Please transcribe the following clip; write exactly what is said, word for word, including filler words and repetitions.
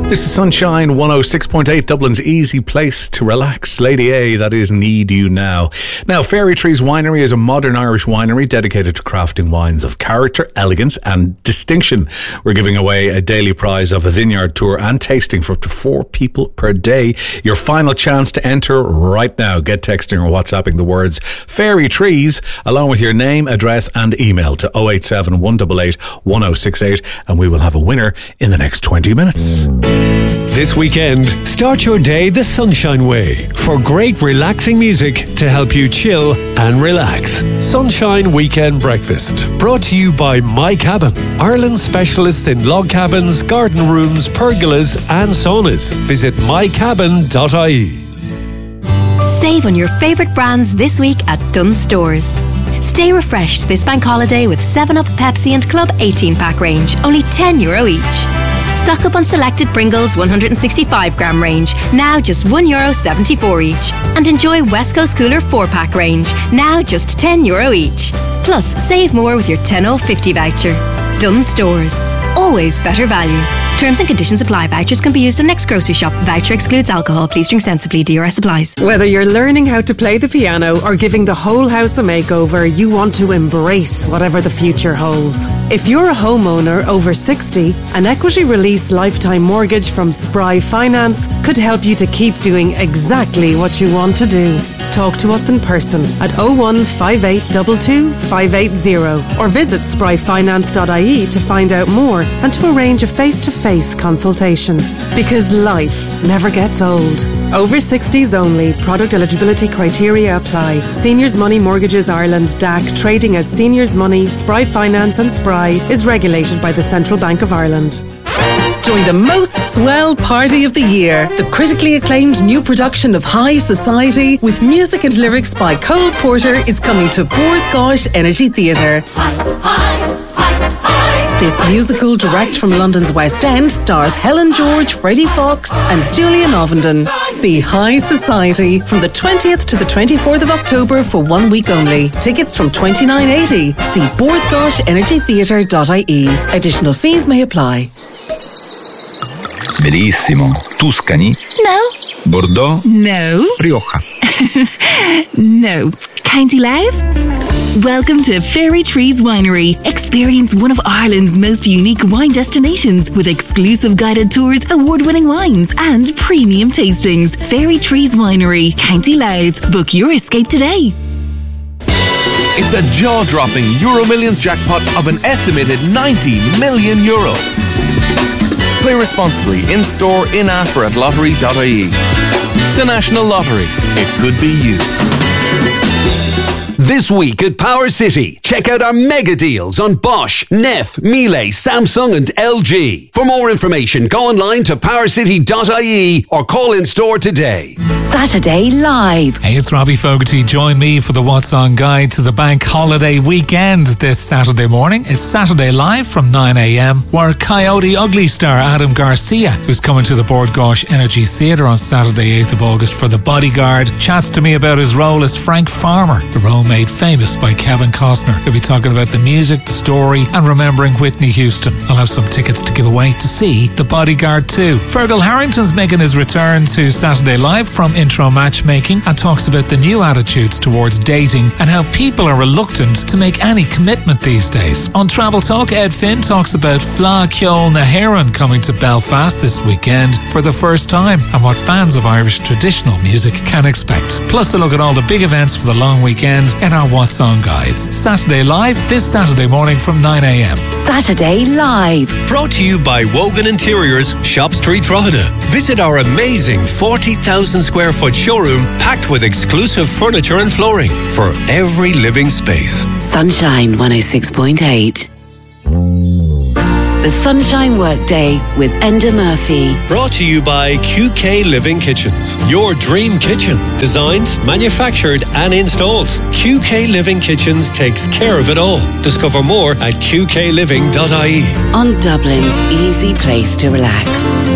This is Sunshine one oh six point eight, Dublin's easy place to relax. Lady A, that is Need You Now. Now, Fairy Trees Winery is a modern Irish winery dedicated to crafting wines of character, elegance and distinction. We're giving away a daily prize of a vineyard tour and tasting for up to four people per day. Your final chance to enter right now. Get texting or WhatsApping the words Fairy Trees along with your name, address and email to oh eight seven, one eight eight, one oh six eight and we will have a winner in the next twenty minutes. This weekend, start your day the Sunshine way for great relaxing music to help you chill and relax. Sunshine Weekend Breakfast, brought to you by My Cabin, Ireland's specialists in log cabins, garden rooms, pergolas and saunas. Visit my cabin dot I E. Save on your favourite brands this week at Dunnes Stores. Stay refreshed this bank holiday with seven up, Pepsi and Club eighteen pack range, only ten euro each. Stock up on selected Pringles one hundred sixty-five gram range, now just one euro seventy-four each. And enjoy West Coast Cooler four pack range, now just ten euro each. Plus, save more with your ten oh fifty voucher. Dunnes Stores. Always better value. Terms and conditions apply. Vouchers can be used on next grocery shop. Voucher excludes alcohol. Please drink sensibly. D R S applies. Whether you're learning how to play the piano or giving the whole house a makeover, you want to embrace whatever the future holds. If you're a homeowner over sixty, an equity release lifetime mortgage from Spry Finance could help you to keep doing exactly what you want to do. Talk to us in person at oh one five eight two two five eight zero or visit spry finance dot I E to find out more and to arrange a face-to-face consultation. Because life never gets old. Over sixties only. Product eligibility criteria apply. Seniors Money Mortgages Ireland D A C, trading as Seniors Money, Spry Finance and Spry, is regulated by the Central Bank of Ireland. Join the most swell party of the year. The critically acclaimed new production of High Society with music and lyrics by Cole Porter is coming to Bord Gáis Energy Theatre. High, high, high, high. This musical, direct from London's West End, stars Helen George, Freddie Fox and Julian Ovenden. See High Society from the twentieth to the twenty-fourth of October for one week only. Tickets from twenty-nine eighty. See bord gáis energy theatre dot I E. Additional fees may apply. Bellissimo. Tuscany? No. Bordeaux? No. Rioja? No. County Louth? Welcome to Fairy Trees Winery. Experience one of Ireland's most unique wine destinations with exclusive guided tours, award-winning wines and premium tastings. Fairy Trees Winery, County Louth. Book your escape today. It's a jaw-dropping Euro Millions jackpot of an estimated ninety million euro. Play responsibly, in-store, in-app or at lottery dot I E. The National Lottery. It could be you. This week at Power City, check out our mega deals on Bosch, Neff, Miele, Samsung and L G. For more information, go online to power city dot I E or call in store today. Saturday Live. Hey, it's Robbie Fogarty. Join me for the What's On guide to the bank holiday weekend this Saturday morning. It's Saturday Live from nine a.m. where Coyote Ugly star Adam Garcia, who's coming to the Bord Gáis Energy Theatre on Saturday eighth of August for The Bodyguard, chats to me about his role as Frank Farmer, the role made famous by Kevin Costner. We'll be talking about the music, the story and remembering Whitney Houston. I'll have some tickets to give away to see The Bodyguard too. Fergal Harrington's making his return to Saturday Live from Intro Matchmaking and talks about the new attitudes towards dating and how people are reluctant to make any commitment these days. On Travel Talk, Ed Finn talks about Fleadh Cheoil na hÉireann coming to Belfast this weekend for the first time and what fans of Irish traditional music can expect. Plus a look at all the big events for the long weekend in our What's On guides. Saturday Live this Saturday morning from nine a.m. Saturday Live. Brought to you by Wogan Interiors, Shop Street, Drogheda. Visit our amazing forty thousand square foot showroom packed with exclusive furniture and flooring for every living space. Sunshine one oh six point eight. The Sunshine Workday with Enda Murphy. Brought to you by Q K Living Kitchens. Your dream kitchen. Designed, manufactured and installed. Q K Living Kitchens takes care of it all. Discover more at q k living dot I E. On Dublin's easy place to relax.